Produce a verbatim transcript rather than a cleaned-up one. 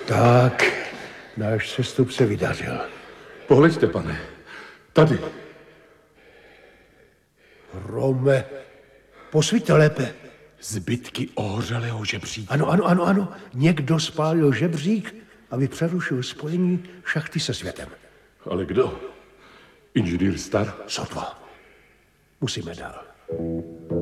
Tak, náš sestup se vydařil. Pohleďte, pane. Tady. Rome, posvíťte lépe. Zbytky ohořelého žebříku. Ano, ano, ano, ano. Někdo spálil žebřík, aby přerušil spojení šachty se světem. Ale kdo? Inženýr Star? Sotva. Musíme dál.